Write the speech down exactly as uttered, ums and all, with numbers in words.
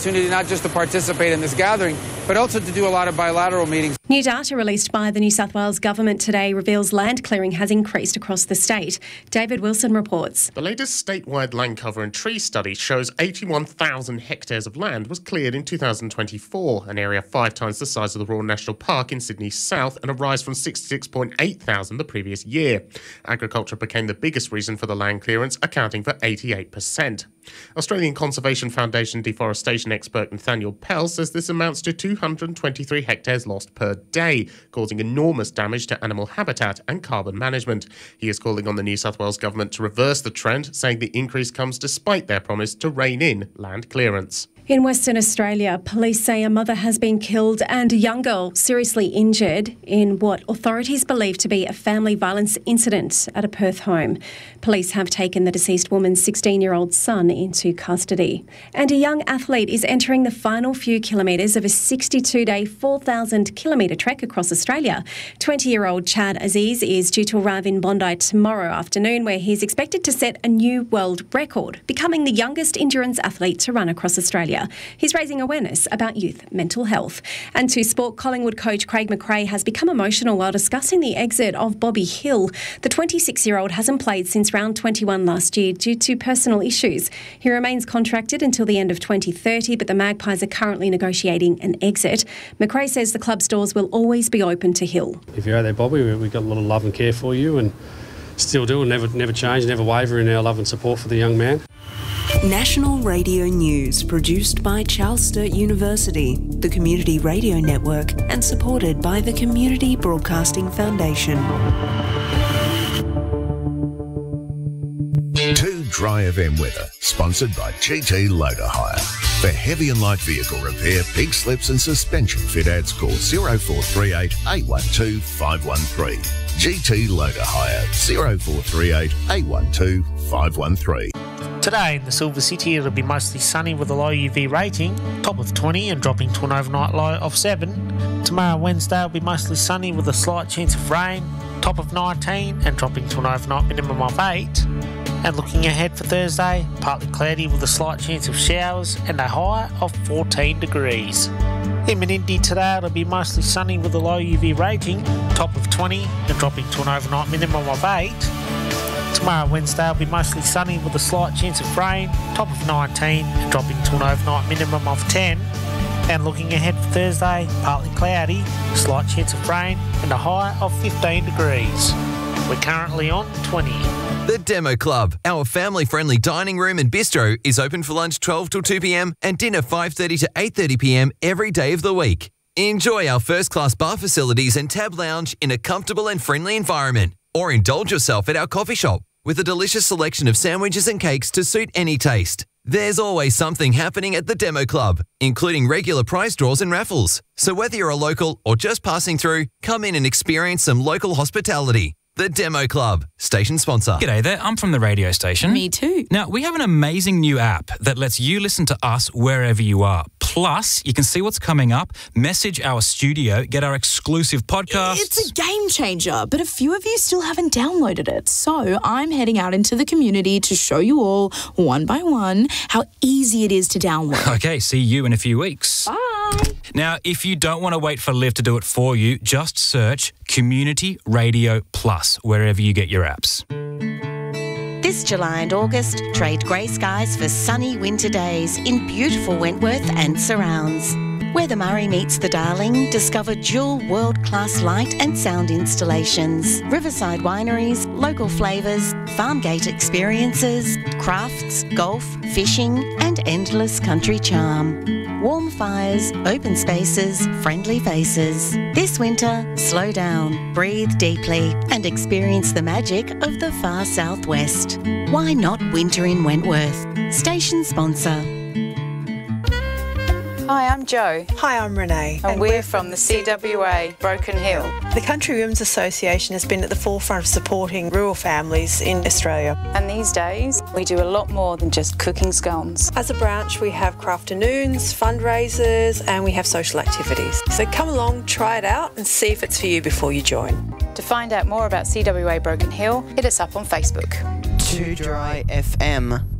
opportunity not just to participate in this gathering, but also to do a lot of bilateral meetings. New data released by the New South Wales Government today reveals land clearing has increased across the state. David Wilson reports. The latest statewide land cover and tree study shows eighty-one thousand hectares of land was cleared in two thousand twenty-four, an area five times the size of the Royal National Park in Sydney South and a rise from sixty-six point eight thousand the previous year. Agriculture became the biggest reason for the land clearance, accounting for eighty-eight percent. Australian Conservation Foundation deforestation expert Nathaniel Pell says this amounts to two hundred twenty-three hectares lost per day, causing enormous damage to animal habitat and carbon management. He is calling on the New South Wales Government to reverse the trend, saying the increase comes despite their promise to rein in land clearance. In Western Australia, police say a mother has been killed and a young girl seriously injured in what authorities believe to be a family violence incident at a Perth home. Police have taken the deceased woman's sixteen-year-old son into custody. And a young athlete is entering the final few kilometres of a sixty-two-day, four thousand kilometre trek across Australia. twenty-year-old Chad Aziz is due to arrive in Bondi tomorrow afternoon, where he's expected to set a new world record, becoming the youngest endurance athlete to run across Australia. He's raising awareness about youth mental health. And to sport, Collingwood coach Craig McRae has become emotional while discussing the exit of Bobby Hill. The twenty-six-year-old hasn't played since round twenty-one last year due to personal issues. He remains contracted until the end of twenty thirty, but the Magpies are currently negotiating an exit. McRae says the club's doors will always be open to Hill. If you're out there, Bobby, we've got a lot of love and care for you and still do, and never, never change, never waver in our love and support for the young man. National Radio News, produced by Charles Sturt University, the Community Radio Network, and supported by the Community Broadcasting Foundation. Too Dry F M weather, sponsored by G T Loader Hire. For heavy and light vehicle repair, pig slips and suspension fit outs, call zero four three eight, eight one two, five one three. G T Loader Hire, zero four three eight, eight one two, five one three. Today in the Silver City, it'll be mostly sunny with a low U V rating, top of twenty and dropping to an overnight low of seven. Tomorrow, Wednesday, will be mostly sunny with a slight chance of rain, top of nineteen and dropping to an overnight minimum of eight. And looking ahead for Thursday, partly cloudy with a slight chance of showers and a high of fourteen degrees. In Menindee today, it'll be mostly sunny with a low U V rating, top of twenty and dropping to an overnight minimum of eight. Tomorrow, Wednesday, will be mostly sunny with a slight chance of rain, top of nineteen and dropping to an overnight minimum of ten. And looking ahead for Thursday, partly cloudy, slight chance of rain and a high of fifteen degrees. We're currently on twenty. The Demo Club, our family-friendly dining room and bistro, is open for lunch twelve till two p m and dinner five thirty to eight thirty p m every day of the week. Enjoy our first-class bar facilities and tab lounge in a comfortable and friendly environment. Or indulge yourself at our coffee shop with a delicious selection of sandwiches and cakes to suit any taste. There's always something happening at the Demo Club, including regular prize draws and raffles. So whether you're a local or just passing through, come in and experience some local hospitality. The Demo Club, station sponsor. G'day there, I'm from the radio station. Me too. Now, we have an amazing new app that lets you listen to us wherever you are. Plus, you can see what's coming up, message our studio, get our exclusive podcasts. It's a game changer, but a few of you still haven't downloaded it. So I'm heading out into the community to show you all, one by one, how easy it is to download. Okay, see you in a few weeks. Bye. Now, if you don't want to wait for Liv to do it for you, just search Community Radio Plus wherever you get your apps. This July and August, trade grey skies for sunny winter days in beautiful Wentworth and surrounds. Where the Murray meets the Darling, discover dual world-class light and sound installations, riverside wineries, local flavours, farmgate experiences, crafts, golf, fishing and endless country charm. Warm fires, open spaces, friendly faces. This winter, slow down, breathe deeply and experience the magic of the far southwest. Why not winter in Wentworth? Station sponsor. Hi, I'm Jo. Hi, I'm Renee. And, and we're, we're from the C W A Broken Hill. The Country Women's Association has been at the forefront of supporting rural families in Australia. And these days, we do a lot more than just cooking scones. As a branch, we have crafternoons, fundraisers, and we have social activities. So come along, try it out, and see if it's for you before you join. To find out more about C W A Broken Hill, hit us up on Facebook. Too Dry F M.